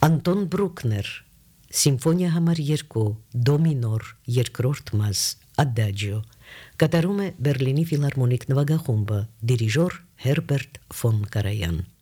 Անտոն Բրուկներ, Սիմֆոնիա համար 2, դո մինոր, երկրորդ մաս, Ադաջիո, կատարում է Բերլինի ֆիլհարմոնիկ նվագախումբը, դիրիժոր Հերբերտ ֆոն Կարայան։